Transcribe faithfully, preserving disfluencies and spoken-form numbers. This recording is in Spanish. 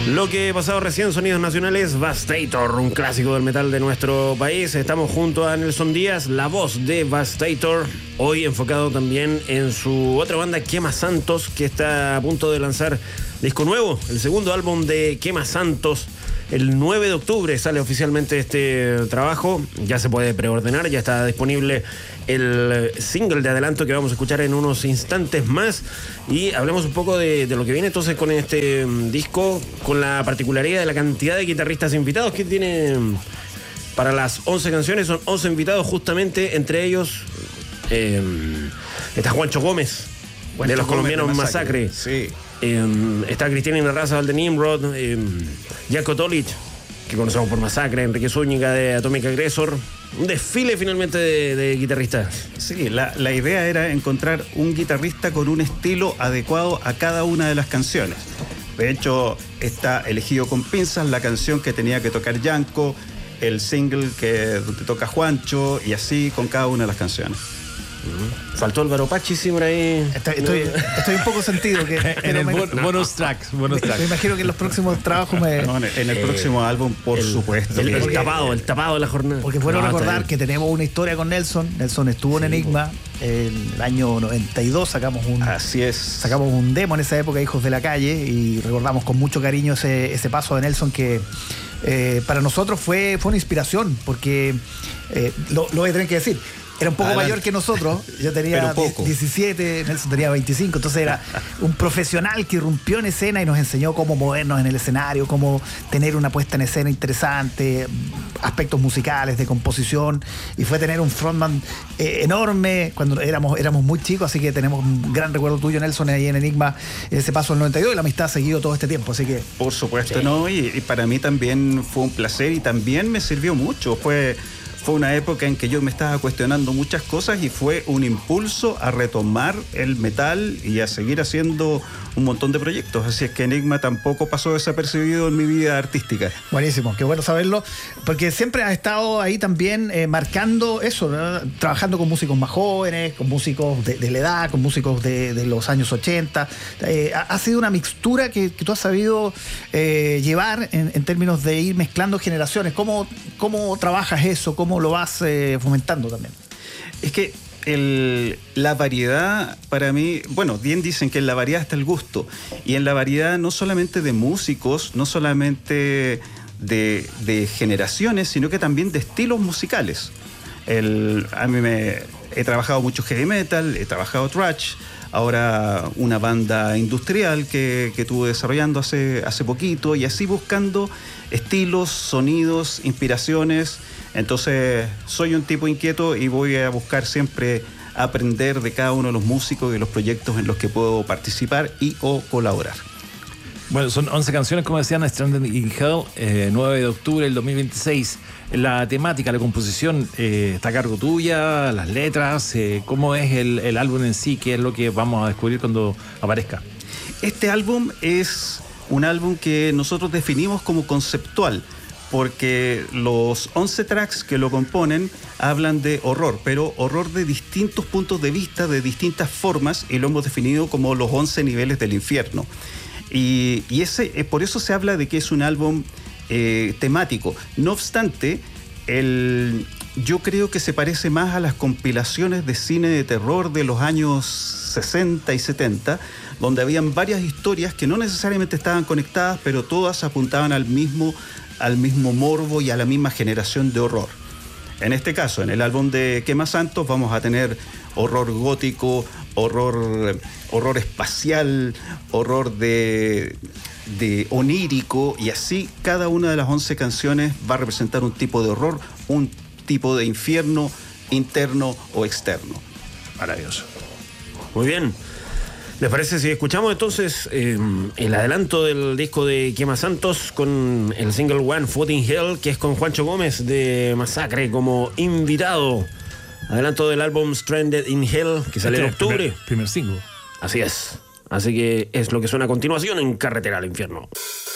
Lo que pasado recién, Sonidos Nacionales, Vastator, un clásico del metal de nuestro país. Estamos junto a Nelson Díaz, la voz de Vastator, hoy enfocado también en su otra banda, Quema Santos, que está a punto de lanzar disco nuevo, el segundo álbum de Quema Santos. El nueve de octubre sale oficialmente este trabajo, ya se puede preordenar, ya está disponible el single de adelanto que vamos a escuchar en unos instantes más. Y hablemos un poco de, de lo que viene entonces con este um, disco, con la particularidad de la cantidad de guitarristas invitados que tiene para las once canciones. Son once invitados justamente, entre ellos eh, está Juancho Gómez, Juancho de los Gómez colombianos de Masacre. Sí. Eh, está Cristina Inarrázaval de Nimrod, eh, Jaco Tolich, que conocemos por Masacre, Enrique Zúñiga de Atomic Aggressor. Un desfile finalmente de, de guitarristas. Sí, la, la idea era encontrar un guitarrista con un estilo adecuado a cada una de las canciones. De hecho, está elegido con pinzas la canción que tenía que tocar Yanko, el single que donde toca Juancho, y así con cada una de las canciones. Uh-huh. Faltó Álvaro Pachi, sí, por ahí. Estoy, estoy, estoy un poco sentido que en el me, bon, bonus tracks, bonus me, tracks. me imagino que en los próximos trabajos me... No, en el, en el eh, próximo álbum, por el, supuesto. El, el porque, tapado, el tapado de la jornada. Porque bueno no, recordar que tenemos una historia con Nelson. Nelson estuvo sí, en Enigma en el año noventa y dos, sacamos un así es. Sacamos un demo en esa época, Hijos de la Calle, y recordamos con mucho cariño ese, ese paso de Nelson que eh, para nosotros fue, fue una inspiración, porque eh, lo, lo voy a tener que decir. Era un poco Adelante. mayor que nosotros, yo tenía diecisiete, Nelson tenía veinticinco, entonces era un profesional que irrumpió en escena y nos enseñó cómo movernos en el escenario, cómo tener una puesta en escena interesante, aspectos musicales, de composición, y fue tener un frontman eh, enorme cuando éramos, éramos muy chicos, así que tenemos un gran recuerdo tuyo, Nelson, ahí en Enigma, ese paso del noventa y dos, y la amistad ha seguido todo este tiempo, así que... Por supuesto, sí. no, y, y para mí también fue un placer y también me sirvió mucho, fue... Fue una época en que yo me estaba cuestionando muchas cosas y fue un impulso a retomar el metal y a seguir haciendo un montón de proyectos. Así es que Enigma tampoco pasó desapercibido en mi vida artística. Buenísimo, qué bueno saberlo, porque siempre has estado ahí también eh, marcando eso, ¿no? Trabajando con músicos más jóvenes, con músicos de, de la edad, con músicos de, de los años ochenta. Eh, ha, ha sido una mixtura que, que tú has sabido eh, llevar en, en términos de ir mezclando generaciones. ¿Cómo, cómo trabajas eso? ¿Cómo lo vas eh, fomentando también? Es que el, la variedad para mí, bueno, bien dicen que en la variedad está el gusto, y en la variedad no solamente de músicos, no solamente de, de generaciones, sino que también de estilos musicales. El, a mí me he trabajado mucho heavy metal, he trabajado thrash, ahora una banda industrial que, que estuve desarrollando hace, hace poquito, y así buscando estilos, sonidos, inspiraciones. Entonces soy un tipo inquieto y voy a buscar siempre aprender de cada uno de los músicos y de los proyectos en los que puedo participar y o colaborar. Bueno, son once canciones, como decían, Stranded in Hell, eh, nueve de octubre del dos mil veintiséis. La temática, la composición, eh, está a cargo tuya, las letras, eh, ¿cómo es el, el álbum en sí? ¿Qué es lo que vamos a descubrir cuando aparezca? Este álbum es un álbum que nosotros definimos como conceptual, porque los once tracks que lo componen hablan de horror, pero horror de distintos puntos de vista, de distintas formas, y lo hemos definido como los once niveles del infierno. Y, y ese, eh, por eso se habla de que es un álbum eh, temático. No obstante, el, yo creo que se parece más a las compilaciones de cine de terror de los años sesenta y setenta, donde habían varias historias que no necesariamente estaban conectadas, pero todas apuntaban al mismo, al mismo morbo y a la misma generación de horror. En este caso, en el álbum de Quema Santos, vamos a tener horror gótico, horror, horror espacial, horror de, de onírico, y así cada una de las once canciones va a representar un tipo de horror, un tipo de infierno interno o externo. Maravilloso. Muy bien. ¿Les parece si escuchamos entonces eh, el adelanto del disco de Quema Santos con el single One Foot in Hell, que es con Juancho Gómez de Masacre como invitado? Adelanto del álbum Stranded in Hell, que sale en octubre. Primer, primer single. Así es. Así que es lo que suena a continuación en Carretera al Infierno.